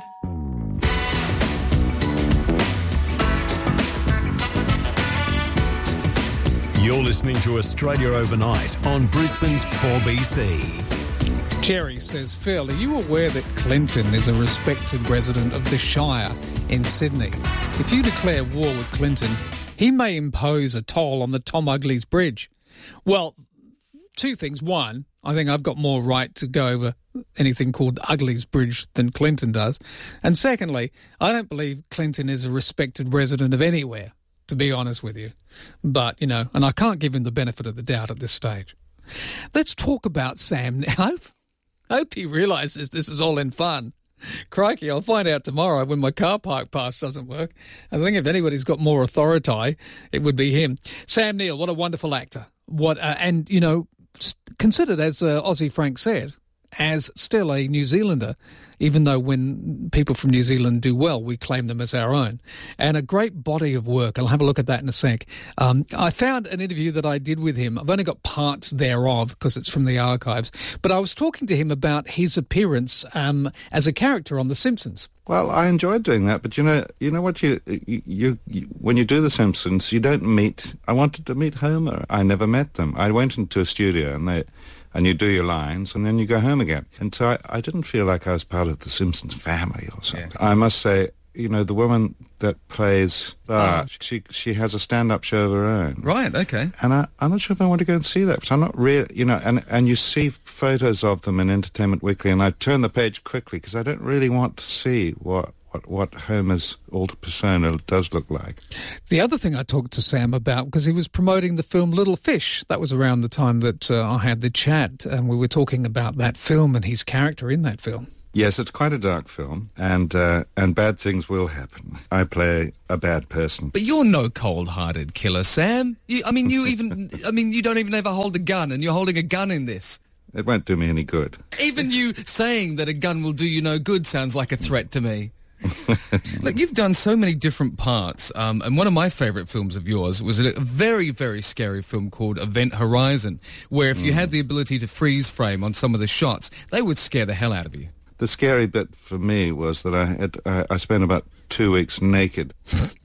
S1: You're listening to Australia Overnight on Brisbane's 4BC.
S2: Jerry says, Phil, are you aware that Clinton is a respected resident of the Shire in Sydney? If you declare war with Clinton, he may impose a toll on the Tom Uglies Bridge. Well, two things. One, I think I've got more right to go over anything called Uglies Bridge than Clinton does. And secondly, I don't believe Clinton is a respected resident of anywhere, to be honest with you. But, and I can't give him the benefit of the doubt at this stage. Let's talk about Sam now. I hope he realises this is all in fun. Crikey, I'll find out tomorrow when my car park pass doesn't work. I think if anybody's got more authority, it would be him. Sam Neill, what a wonderful actor. Considered, as Aussie Frank said, as still a New Zealander, even though when people from New Zealand do well, we claim them as our own. And a great body of work. I'll have a look at that in a sec. I found an interview that I did with him. I've only got parts thereof because it's from the archives. But I was talking to him about his appearance as a character on The Simpsons.
S29: Well, I enjoyed doing that, but you know what you when you do The Simpsons, you don't meet. I wanted to meet Homer. I never met them. I went into a studio and you do your lines and then you go home again. And so I didn't feel like I was part part of the Simpsons family or something. Yeah. I must say, you know, the woman that plays she has a stand-up show of her own.
S3: Right, okay.
S29: And I'm not sure if I want to go and see that, because I'm not really, you know, and you see photos of them in Entertainment Weekly, and I turn the page quickly because I don't really want to see what Homer's alter persona does look like.
S2: The other thing I talked to Sam about, because he was promoting the film Little Fish, that was around the time that I had the chat, and we were talking about that film and his character in that film.
S29: Yes, it's quite a dark film, and bad things will happen. I play a bad person.
S3: But you're no cold-hearted killer, Sam. You don't even ever hold a gun, and you're holding a gun in this.
S29: It won't do me any good.
S3: Even you saying that a gun will do you no good sounds like a threat to me. Look, you've done so many different parts, and one of my favourite films of yours was a very, very scary film called Event Horizon, where if you had the ability to freeze frame on some of the shots, they would scare the hell out of you.
S29: The scary bit for me was that I spent about 2 weeks naked.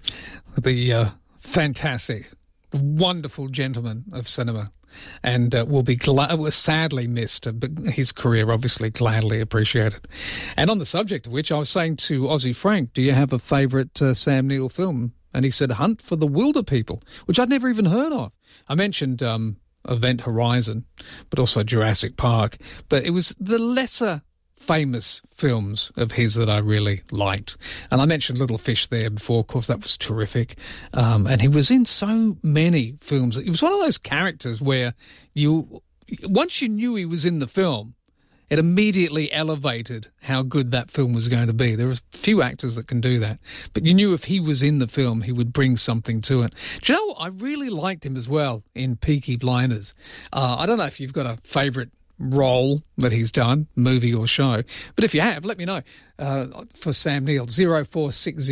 S2: The fantastic, wonderful gentleman of cinema, and was sadly missed, but his career obviously gladly appreciated. And on the subject of which, I was saying to Aussie Frank, do you have a favourite Sam Neill film? And he said Hunt for the Wilder People, which I'd never even heard of. I mentioned Event Horizon, but also Jurassic Park. But it was the lesser famous films of his that I really liked. And I mentioned Little Fish there before. Of course, that was terrific. And he was in so many films. He was one of those characters where once you knew he was in the film, it immediately elevated how good that film was going to be. There are few actors that can do that. But you knew if he was in the film, he would bring something to it. Do you know, I really liked him as well in Peaky Blinders. I don't know if you've got a favourite role that he's done, movie or show, but if you have, let me know. For Sam Neill, 0460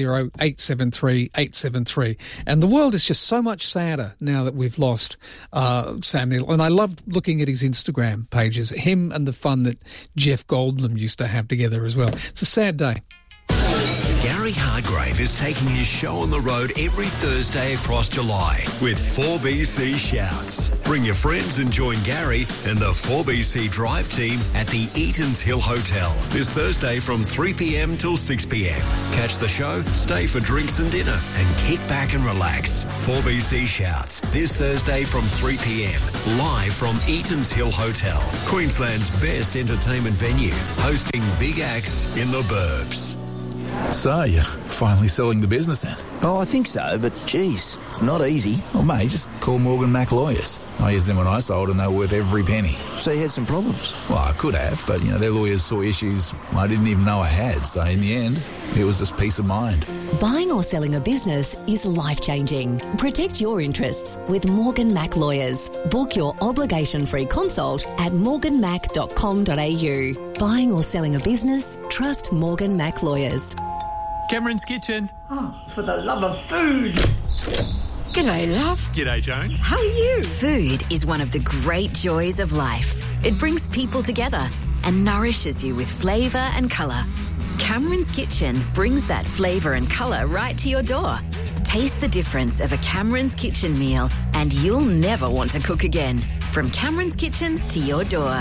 S2: 873 873. And the world is just so much sadder now that we've lost Sam Neill. And I love looking at his Instagram pages, him and the fun that Jeff Goldblum used to have together as well. It's a sad day.
S4: Gary Hardgrave is taking his show on the road every Thursday across July with 4BC Shouts. Bring your friends and join Gary and the 4BC Drive team at the Eatons Hill Hotel this Thursday from 3 p.m. till 6 p.m. Catch the show, stay for drinks and dinner, and kick back and relax. 4BC Shouts this Thursday from 3 p.m. live from Eatons Hill Hotel, Queensland's best entertainment venue, hosting big acts in the burbs.
S6: So, you're finally selling the business then?
S7: Oh, I think so, but geez, it's not easy.
S6: Well, mate, just call Morgan Mac Lawyers. I used them when I sold and they were worth every penny.
S7: So you had some problems?
S6: Well, I could have, but, their lawyers saw issues I didn't even know I had. So in the end, it was just peace of mind.
S5: Buying or selling a business is life-changing. Protect your interests with Morgan Mac Lawyers. Book your obligation-free consult at morganmac.com.au. Buying or selling a business? Trust Morgan Mac Lawyers.
S28: Cameron's Kitchen.
S8: Oh, for the love of food.
S28: G'day, love. G'day, Joan.
S8: How are you?
S10: Food is one of the great joys of life. It brings people together and nourishes you with flavour and colour. Cameron's Kitchen brings that flavour and colour right to your door. Taste the difference of a Cameron's Kitchen meal and you'll never want to cook again. From Cameron's Kitchen to your door.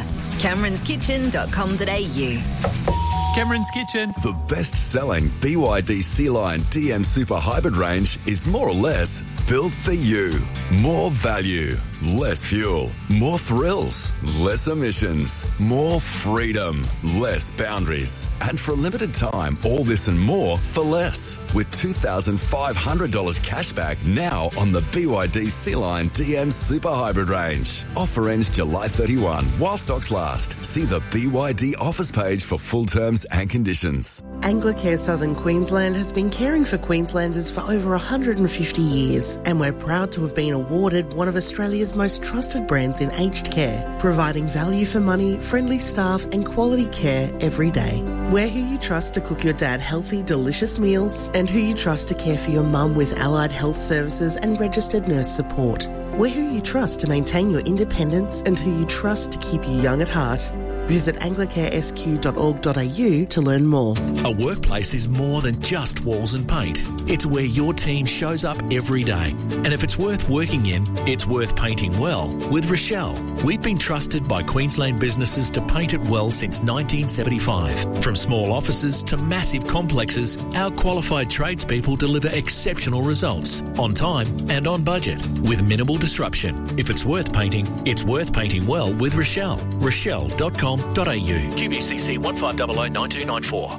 S10: CameronsKitchen.com.au.
S28: Cameron's Kitchen.
S11: The best-selling BYD Sea-Line DM Super Hybrid range is more or less built for you. More value, less fuel, more thrills, less emissions, more freedom, less boundaries. And for a limited time, all this and more for less. With $2,500 cash back now on the BYD Sea-Line DM Super Hybrid range. Offer ends July 31 while stocks last. See the BYD offers page for full terms and conditions.
S13: Anglicare Southern Queensland has been caring for Queenslanders for over 150 years, and we're proud to have been awarded one of Australia's most trusted brands in aged care, providing value for money, friendly staff and quality care every day. We're who you trust to cook your dad healthy, delicious meals, and who you trust to care for your mum with allied health services and registered nurse support. We're who you trust to maintain your independence and who you trust to keep you young at heart. Visit anglicaresq.org.au to learn more.
S9: A workplace is more than just walls and paint. It's where your team shows up every day. And if it's worth working in, it's worth painting well with Rochelle. We've been trusted by Queensland businesses to paint it well since 1975. From small offices to massive complexes, our qualified tradespeople deliver exceptional results on time and on budget with minimal disruption. If it's worth painting well with Rochelle. Rochelle.com.au. QBCC 15009294.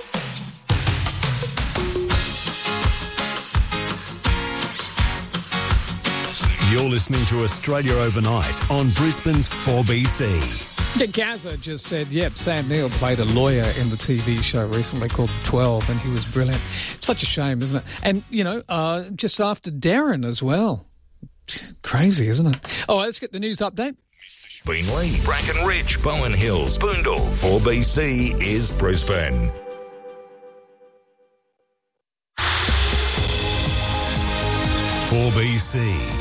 S4: You're listening to Australia Overnight on Brisbane's 4BC.
S2: Gaza just said, yep, Sam Neill played a lawyer in the TV show recently called 12, and he was brilliant. Such a shame, isn't it? And, just after Darren as well. Crazy, isn't it? Oh, let's get the news update.
S12: Beenleigh, Bracken Ridge, Bowen Hills, Boondall. 4BC is Brisbane.
S4: "4BC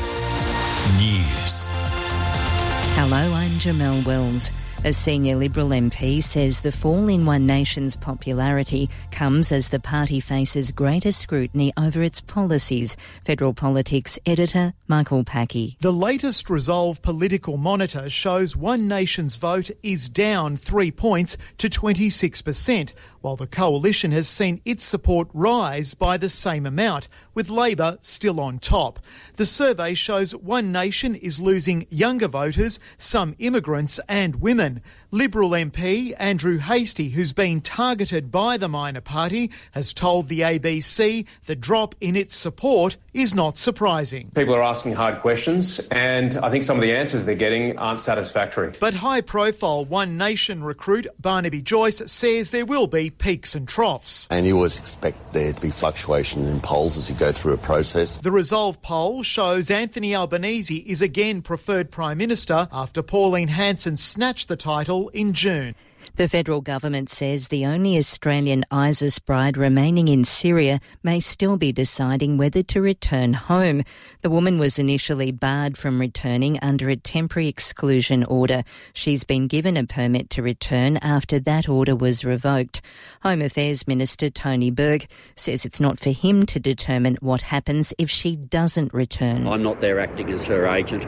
S4: News."
S14: Hello, I'm Jamelle Wells. A senior Liberal MP says the fall in One Nation's popularity comes as the party faces greater scrutiny over its policies. Federal Politics editor Michael Packey.
S15: The latest Resolve Political Monitor shows One Nation's vote is down 3 points to 26%, while the coalition has seen its support rise by the same amount, with Labor still on top. The survey shows One Nation is losing younger voters, some immigrants and women. Liberal MP Andrew Hastie, who's been targeted by the minor party, has told the ABC the drop in its support is not surprising.
S16: People are asking hard questions, and I think some of the answers they're getting aren't satisfactory.
S15: But high-profile One Nation recruit Barnaby Joyce says there will be peaks and troughs.
S17: And you always expect there to be fluctuation in polls as you go through a process.
S15: The Resolve poll shows Anthony Albanese is again preferred Prime Minister after Pauline Hanson snatched the title in June.
S14: The federal government says the only Australian ISIS bride remaining in Syria may still be deciding whether to return home. The woman was initially barred from returning under a temporary exclusion order. She's been given a permit to return after that order was revoked. Home Affairs Minister Tony Burke says it's not for him to determine what happens if she doesn't return.
S18: I'm not there acting as her agent,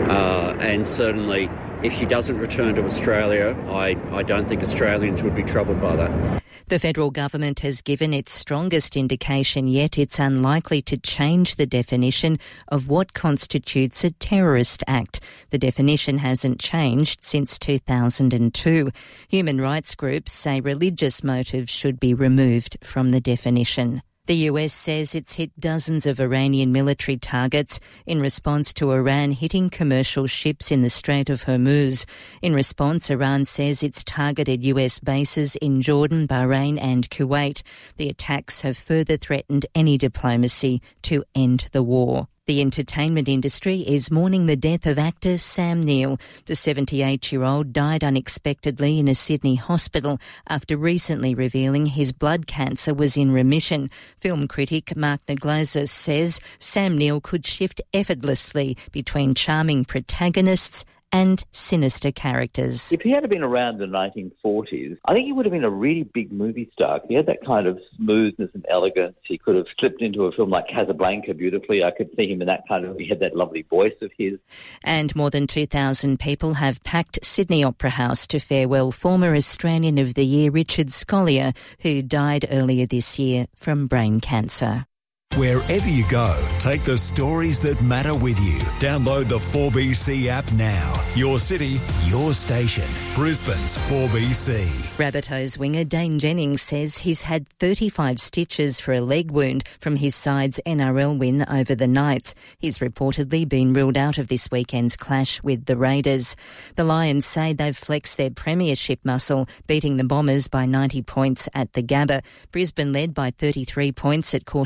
S18: and certainly if she doesn't return to Australia, I don't think Australians would be troubled by that.
S14: The federal government has given its strongest indication yet it's unlikely to change the definition of what constitutes a terrorist act. The definition hasn't changed since 2002. Human rights groups say religious motives should be removed from the definition. The US says it's hit dozens of Iranian military targets in response to Iran hitting commercial ships in the Strait of Hormuz. In response, Iran says it's targeted US bases in Jordan, Bahrain and Kuwait. The attacks have further threatened any diplomacy to end the war. The entertainment industry is mourning the death of actor Sam Neill. The 78-year-old died unexpectedly in a Sydney hospital after recently revealing his blood cancer was in remission. Film critic Mark Naglazer says Sam Neill could shift effortlessly between charming protagonists and sinister characters.
S19: If he had been around in the 1940s, I think he would have been a really big movie star. He had that kind of smoothness and elegance. He could have slipped into a film like Casablanca beautifully. I could see him in that kind of... He had that lovely voice of his.
S14: And more than 2,000 people have packed Sydney Opera House to farewell former Australian of the Year Richard Scolyer, who died earlier this year from brain cancer.
S4: Wherever you go, take the stories that matter with you. Download the 4BC app now. Your city, your station. Brisbane's 4BC.
S14: Rabbitohs winger Dane Jennings says he's had 35 stitches for a leg wound from his side's NRL win over the Knights. He's reportedly been ruled out of this weekend's clash with the Raiders. The Lions say they've flexed their premiership muscle, beating the Bombers by 90 points at the Gabba. Brisbane led by 33 points at quarter time.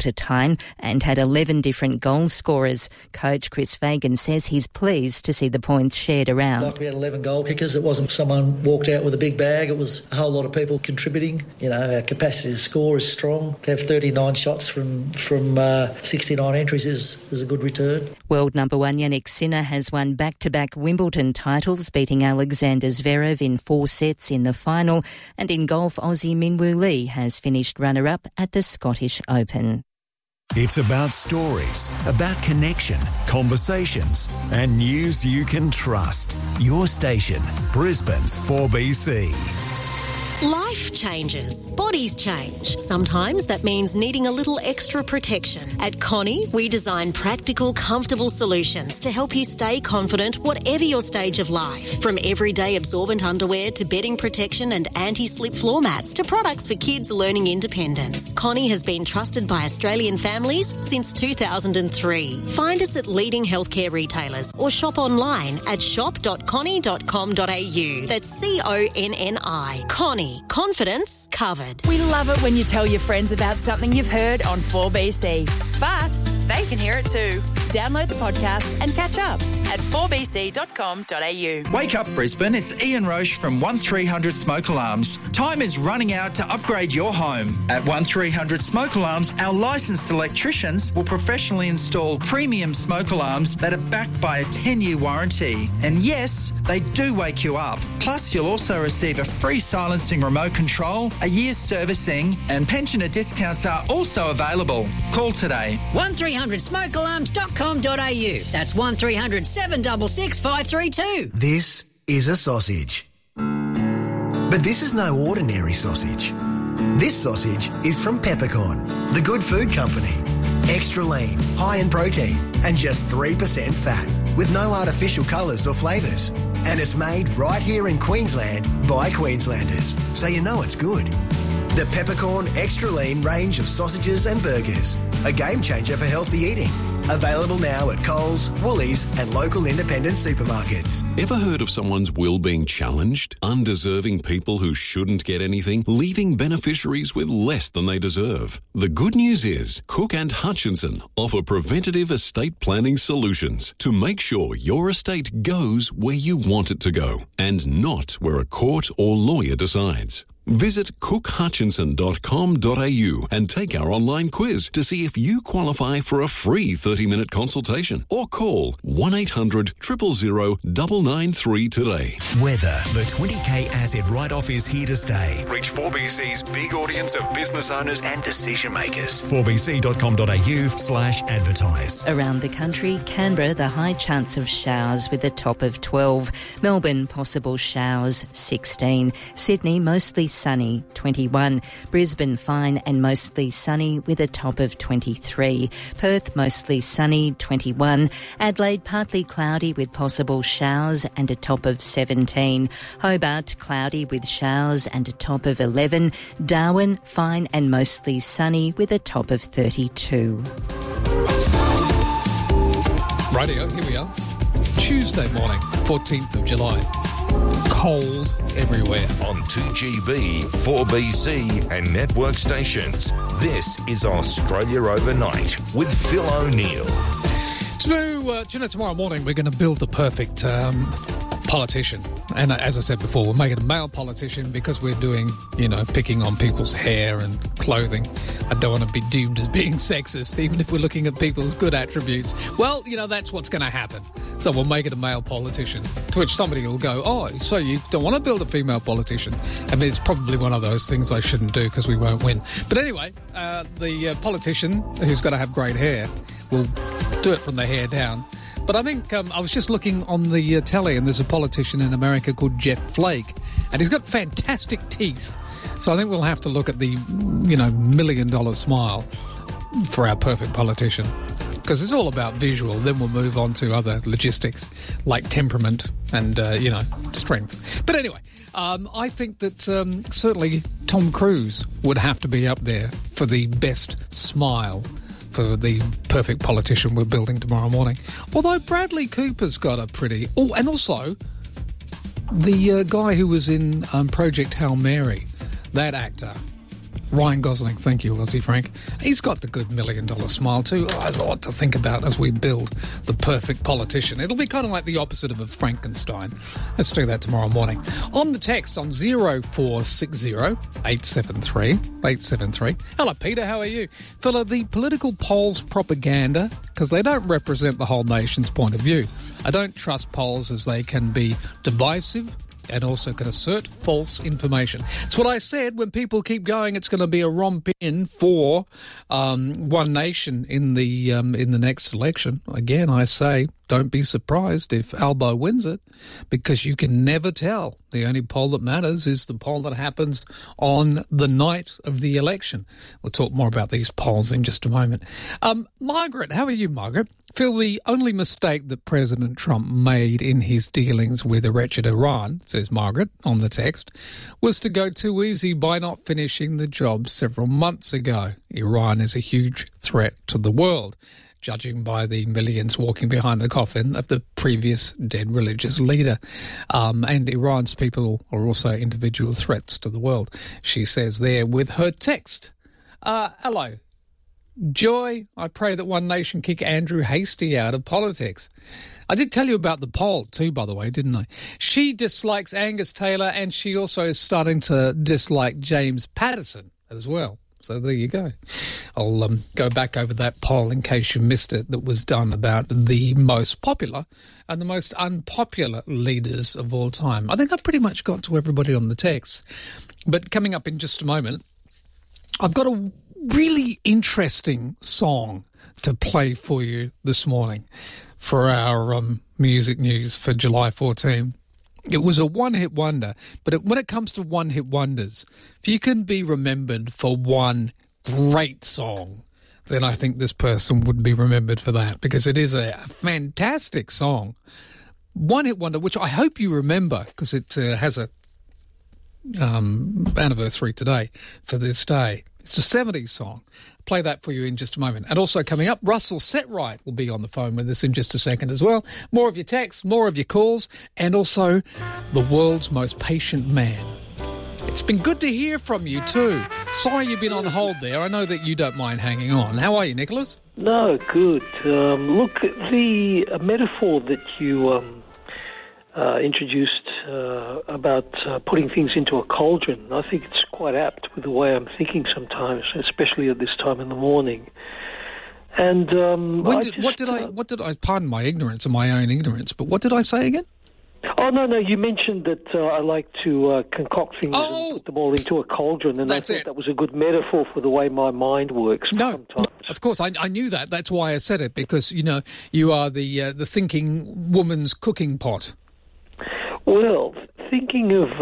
S14: time and had 11 different goal scorers. Coach Chris Fagan says he's pleased to see the points shared around.
S1: Like we had 11 goal kickers. It wasn't someone walked out with a big bag. It was a whole lot of people contributing. Our capacity to score is strong. To have 39 shots from 69 entries is a good return.
S14: World number one Jannik Sinner has won back-to-back Wimbledon titles, beating Alexander Zverev in 4 sets in the final. And in golf, Aussie Minwoo Lee has finished runner-up at the Scottish Open.
S4: It's about stories, about connection, conversations, and news you can trust. Your station, Brisbane's 4BC.
S20: Life changes. Bodies change. Sometimes that means needing a little extra protection. At Connie, we design practical, comfortable solutions to help you stay confident whatever your stage of life. From everyday absorbent underwear to bedding protection and anti-slip floor mats to products for kids learning independence. Connie has been trusted by Australian families since 2003. Find us at leading healthcare retailers or shop online at shop.connie.com.au. That's CONNI. Connie. Confidence covered.
S21: We love it when you tell your friends about something you've heard on 4BC. But they can hear it too. Download the podcast and catch up at 4bc.com.au.
S22: Wake up, Brisbane. It's Ian Roche from 1300 Smoke Alarms. Time is running out to upgrade your home. At 1300 Smoke Alarms, our licensed electricians will professionally install premium smoke alarms that are backed by a 10-year warranty. And yes, they do wake you up. Plus, you'll also receive a free silencing remote control, a year's servicing, and pensioner discounts are also available. Call today.
S23: 1300smokealarms.com.au. That's 1300 766 532.
S24: This is a sausage. But this is no ordinary sausage. This sausage is from Peppercorn, the good food company. Extra lean, high in protein, and just 3% fat, with no artificial colours or flavours. And it's made right here in Queensland by Queenslanders, so you know it's good. The Peppercorn Extra Lean range of sausages and burgers. A game changer for healthy eating. Available now at Coles, Woolies and local independent supermarkets.
S25: Ever heard of someone's will being challenged? Undeserving people who shouldn't get anything, leaving beneficiaries with less than they deserve. The good news is Cook and Hutchinson offer preventative estate planning solutions to make sure your estate goes where you want it to go and not where a court or lawyer decides. Visit cookhutchinson.com.au and take our online quiz to see if you qualify for a free 30-minute consultation or call 1-800 000 993 today.
S4: Weather. The 20k asset write-off is here to stay. Reach 4BC's big audience of business owners and decision makers. 4bc.com.au/advertise.
S14: Around the country, Canberra, the high chance of showers with a top of 12. Melbourne, possible showers, 16. Sydney, mostly sunny, 21. Brisbane, fine and mostly sunny with a top of 23. Perth, mostly sunny, 21. Adelaide, partly cloudy with possible showers and a top of 17. Hobart, cloudy with showers and a top of 11. Darwin, fine and mostly sunny with a top of 32.
S2: Radio, here we are. Tuesday morning, 14th of July. Cold everywhere.
S12: On 2GB, 4BC and network stations. This is Australia Overnight with Phil O'Neill.
S2: Tomorrow morning we're going to build the perfect politician. And as I said before, we'll make it a male politician because we're doing, picking on people's hair and clothing. I don't want to be doomed as being sexist, even if we're looking at people's good attributes. Well, that's what's going to happen. So we'll make it a male politician, to which somebody will go, oh, so you don't want to build a female politician? I mean, it's probably one of those things I shouldn't do because we won't win. But anyway, the politician who's got to have great hair will do it from the hair down. But I think I was just looking on the telly and there's a politician in America called Jeff Flake and he's got fantastic teeth. So I think we'll have to look at the, $1 million smile for our perfect politician. Because it's all about visual. Then we'll move on to other logistics like temperament and, strength. But anyway, I think that certainly Tom Cruise would have to be up there for the best smile for the perfect politician we're building tomorrow morning. Although Bradley Cooper's got a pretty... Oh, and also the guy who was in Project Hail Mary, that actor, Ryan Gosling, thank you, Aussie Frank. He's got the good $1 million smile too. Oh, there's a lot to think about as we build the perfect politician. It'll be kind of like the opposite of a Frankenstein. Let's do that tomorrow morning. On the text on 0460 873 873. Hello, Peter, how are you? Fella, the political polls propaganda, because they don't represent the whole nation's point of view. I don't trust polls as they can be divisive and also can assert false information. It's what I said when people keep going. It's going to be a romp in for One Nation in the next election. Again, I say don't be surprised if Albo wins it, because you can never tell. The only poll that matters is the poll that happens on the night of the election. We'll talk more about these polls in just a moment. Margaret, how are you, Margaret? Phil, the only mistake that President Trump made in his dealings with a wretched Iran, says Margaret on the text, was to go too easy by not finishing the job several months ago. Iran is a huge threat to the world, judging by the millions walking behind the coffin of the previous dead religious leader. And Iran's people are also individual threats to the world, she says there with her text. Hello. Joy, I pray that One Nation kick Andrew Hastie out of politics. I did tell you about the poll too, by the way, didn't I? She dislikes Angus Taylor, and she also is starting to dislike James Patterson as well. So there you go. I'll go back over that poll in case you missed it, that was done about the most popular and the most unpopular leaders of all time. I think I pretty much got to everybody on the text. But coming up in just a moment, I've got a really interesting song to play for you this morning for our music news for July 14. It was a one-hit wonder, but when it comes to one-hit wonders, if you can be remembered for one great song, then I think this person would be remembered for that, because it is a fantastic song. One-hit wonder, which I hope you remember, because it has a anniversary today for this day. It's a 70s song. Play that for you in just a moment. And also coming up, Russell Setright will be on the phone with us in just a second as well. More of your texts, more of your calls, and also the world's most patient man. It's been good to hear from you too. Sorry you've been on hold there. I know that you don't mind hanging on. How are you, Nicholas?
S3: No, good. Look, the metaphor that you introduced about putting things into a cauldron, I think it's quite apt with the way I'm thinking sometimes, especially at this time in the morning. And pardon my ignorance and my own ignorance, but what did I say again?
S19: Oh, no, you mentioned that I like to concoct things and put them all into a cauldron, and I thought that was a good metaphor for the way my mind works sometimes.
S2: Of course, I knew that. That's why I said it, because, you know, you are the thinking woman's cooking pot.
S3: Well, thinking of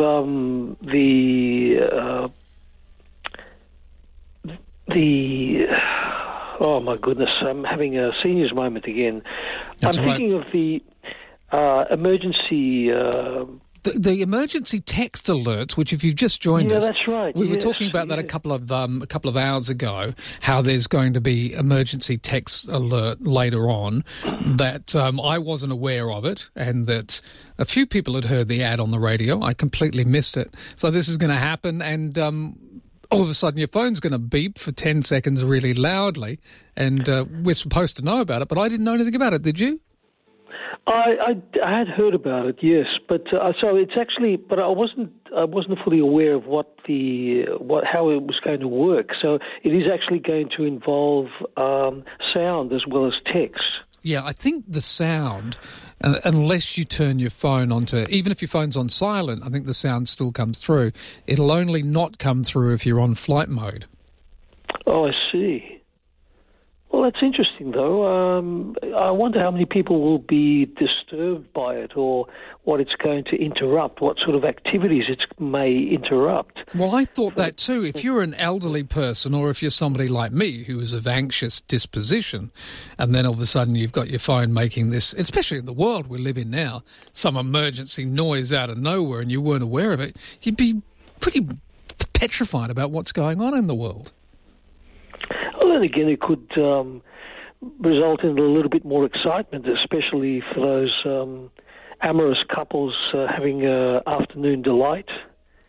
S3: oh my goodness, I'm having a senior's moment again.
S2: That's
S3: I'm thinking of the emergency...
S2: The emergency text alerts, which if you've just joined us,
S3: that's right.
S2: We were talking about that a couple of hours ago. How there's going to be emergency text alert later on. That I wasn't aware of it, and that a few people had heard the ad on the radio. I completely missed it. So this is going to happen, and all of a sudden your phone's going to beep for 10 seconds really loudly, and we're supposed to know about it. But I didn't know anything about it. Did you?
S3: I had heard about it, yes, but so it's actually, but I wasn't fully aware of how it was going to work. So it is actually going to involve sound as well as text.
S2: Yeah, I think the sound, unless you turn your phone onto, even if your phone's on silent, I think the sound still comes through. It'll only not come through if you're on flight mode.
S3: Oh, I see. Well, that's interesting, though. I wonder how many people will be disturbed by it, or what it's going to interrupt, what sort of activities it may interrupt.
S2: Well, I thought that too. If you're an elderly person, or if you're somebody like me who is of anxious disposition, and then all of a sudden you've got your phone making this, especially in the world we live in now, some emergency noise out of nowhere and you weren't aware of it, you'd be pretty petrified about what's going on in the world.
S3: Well, then again, it could result in a little bit more excitement, especially for those amorous couples having afternoon delight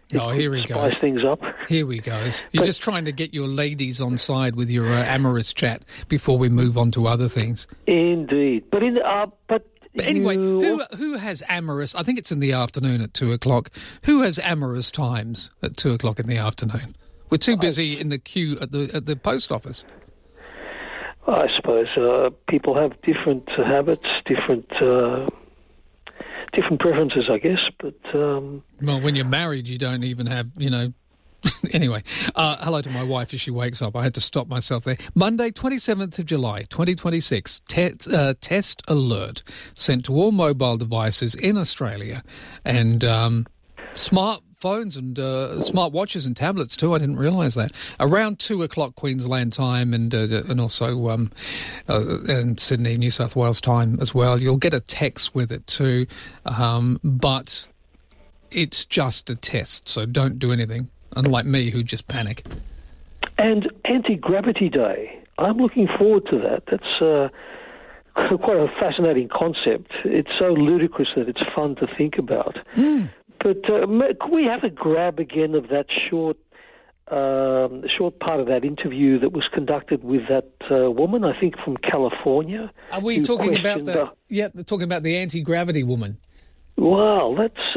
S2: Oh, here he goes.
S3: Spice things up.
S2: Here we go. You're just trying to get your ladies on side with your amorous chat before we move on to other things.
S3: Indeed. But
S2: anyway, who has amorous? I think it's in the afternoon at 2:00. Who has amorous times at 2:00 in the afternoon? We're too busy in the queue at the post office.
S3: I suppose people have different habits, different preferences, I guess. But
S2: well, when you're married, you don't even have, Anyway, hello to my wife as she wakes up. I had to stop myself there. Monday, 27th of July, 2026, test alert sent to all mobile devices in Australia and smartphones and smartwatches and tablets too. I didn't realise that. Around 2:00 Queensland time and also in Sydney, New South Wales time as well. You'll get a text with it too, but it's just a test, so don't do anything. Unlike me, who just panic.
S3: And Anti-Gravity Day. I'm looking forward to that. That's quite a fascinating concept. It's so ludicrous that it's fun to think about. But could we have a grab again of that short part of that interview that was conducted with that woman, I think from California?
S2: Are we talking about talking about the anti-gravity woman?
S3: Wow, that's